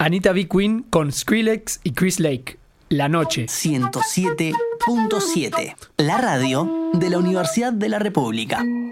Anita B. Queen con Skrillex y Chris Lake. La noche. 107.7. La radio de la Universidad de la República.